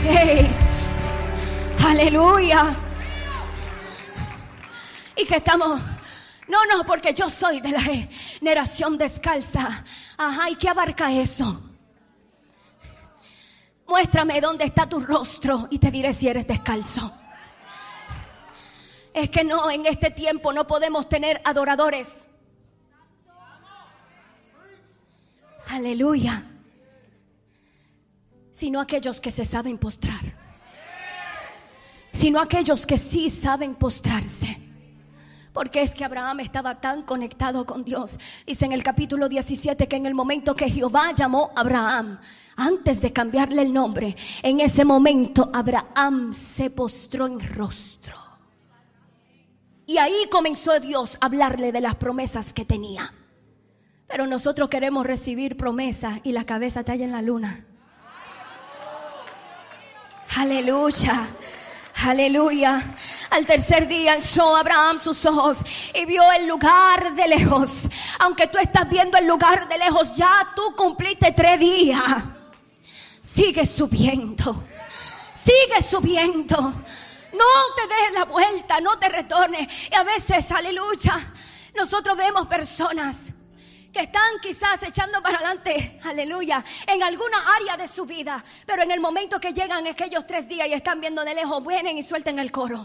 Hey. Aleluya. Y que estamos... No, porque yo soy de la generación descalza. Ajá, ¿y qué abarca eso? Muéstrame dónde está tu rostro y te diré si eres descalzo. Es que no, en este tiempo no podemos tener adoradores. Aleluya. Sino aquellos que se saben postrar. Sino aquellos que sí saben postrarse. Porque es que Abraham estaba tan conectado con Dios. Dice en el capítulo 17 que en el momento que Jehová llamó a Abraham, antes de cambiarle el nombre, en ese momento Abraham se postró en rostro. Y ahí comenzó Dios a hablarle de las promesas que tenía. Pero nosotros queremos recibir promesas y la cabeza está allá en la luna. Aleluya. Aleluya. Al tercer día alzó Abraham sus ojos y vio el lugar de lejos. Aunque tú estás viendo el lugar de lejos, ya tú cumpliste 3 días. Sigue subiendo. Sigue subiendo. No te des la vuelta, no te retornes. Y a veces, aleluya, nosotros vemos personas que están quizás echando para adelante, aleluya, en alguna área de su vida, pero en el momento que llegan aquellos 3 días y están viendo de lejos, vienen y sueltan el coro.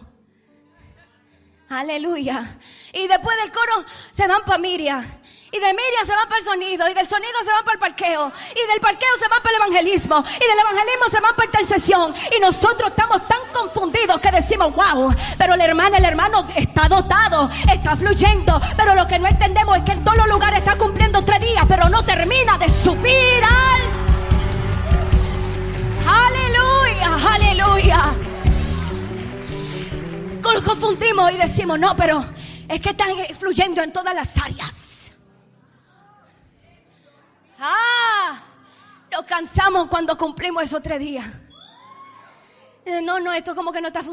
Aleluya. Y después del coro se van para Miriam. Y de Miriam se van para el sonido. Y del sonido se van para el parqueo. Y del parqueo se van para el evangelismo. Y del evangelismo se van para intercesión. Y nosotros estamos tan confundidos que decimos wow. Pero el hermano está dotado, está fluyendo. Pero lo que no entendemos es que en todos los lugares está cumpliendo 3 días, pero no termina de subir al... Aleluya, aleluya. Nos confundimos y decimos no, pero es que están fluyendo en todas las áreas. Nos cansamos cuando cumplimos esos 3 días. No, esto como que no está funcionando.